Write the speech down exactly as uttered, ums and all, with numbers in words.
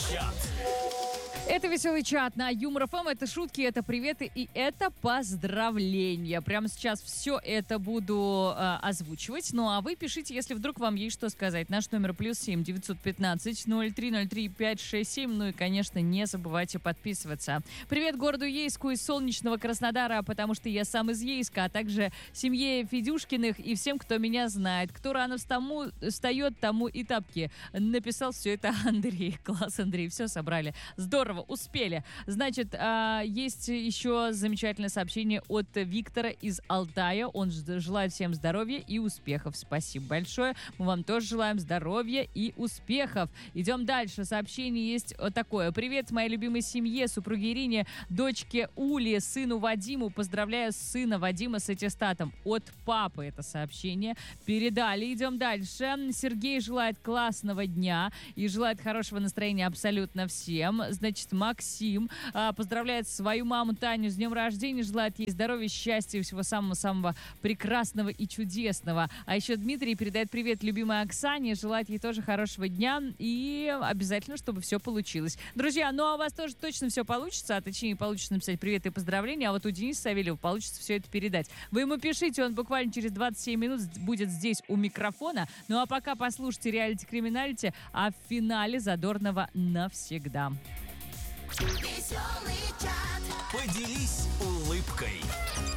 чат. Это веселый чат на Юмор ФМ, это шутки, это приветы и это поздравления. Прямо сейчас все это буду э, озвучивать. Ну а вы пишите, если вдруг вам есть что сказать. Наш номер плюс семь девятьсот пятнадцать ноль три ноль три пять шесть семь. Ну и, конечно, не забывайте подписываться. Привет городу Ейску из солнечного Краснодара, потому что я сам из Ейска, а также семье Федюшкиных и всем, кто меня знает. Кто рано встаму, встает, тому и тапки. Написал все это Андрей. Класс, Андрей, все собрали. Здорово. Успели. Значит, есть еще замечательное сообщение от Виктора из Алтая. Он желает всем здоровья и успехов. Спасибо большое. Мы вам тоже желаем здоровья и успехов. Идем дальше. Сообщение есть такое. Привет моей любимой семье, супруге Ирине, дочке Уле, сыну Вадиму. Поздравляю сына Вадима с аттестатом. От папы это сообщение. Передали. Идем дальше. Сергей желает классного дня и желает хорошего настроения абсолютно всем. Значит, Максим а, поздравляет свою маму Таню с днем рождения, желает ей здоровья, счастья и всего самого-самого прекрасного и чудесного. А еще Дмитрий передает привет любимой Оксане, желает ей тоже хорошего дня и обязательно, чтобы все получилось. Друзья, ну а у вас тоже точно все получится, а точнее получится написать привет и поздравления, а вот у Дениса Савельева получится все это передать. Вы ему пишите, он буквально через двадцать семь минут будет здесь у микрофона. Ну а пока послушайте реалити-криминалити, а в финале Задорнова навсегда. Веселый чат. Поделись улыбкой.